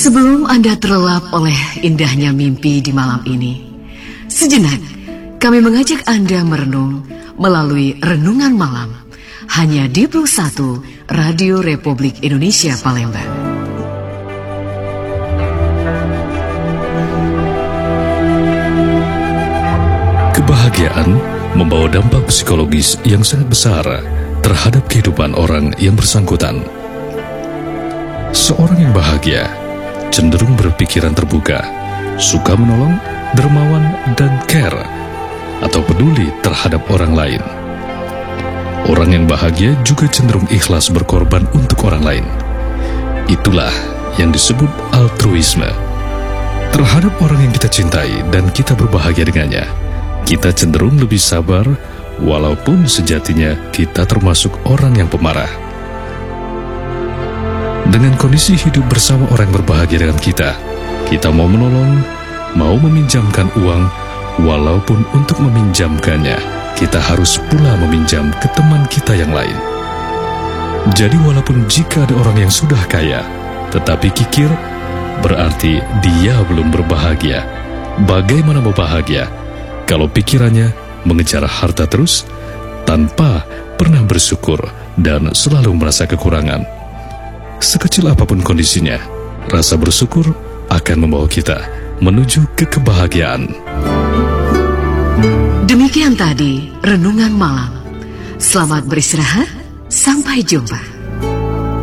Sebelum Anda terlelap oleh indahnya mimpi di malam ini, sejenak kami mengajak Anda merenung melalui Renungan Malam hanya di Plus 1 Radio Republik Indonesia Palembang. Kebahagiaan membawa dampak psikologis yang sangat besar terhadap kehidupan orang yang bersangkutan. Seorang yang bahagia cenderung berpikiran terbuka, suka menolong, dermawan, dan care atau peduli terhadap orang lain. Orang yang bahagia juga cenderung ikhlas berkorban untuk orang lain. Itulah yang disebut altruisme. Terhadap orang yang kita cintai dan kita berbahagia dengannya, kita cenderung lebih sabar, walaupun sejatinya kita termasuk orang yang pemarah. Dengan kondisi hidup bersama orang yang berbahagia dengan kita mau menolong, mau meminjamkan uang, walaupun untuk meminjamkannya, kita harus pula meminjam ke teman kita yang lain. Jadi walaupun jika ada orang yang sudah kaya, tetapi kikir, berarti dia belum berbahagia. Bagaimana mau bahagia kalau pikirannya mengejar harta terus, tanpa pernah bersyukur dan selalu merasa kekurangan? Sekecil apapun kondisinya, rasa bersyukur akan membawa kita menuju ke kebahagiaan. Demikian tadi Renungan Malam. Selamat beristirahat, sampai jumpa.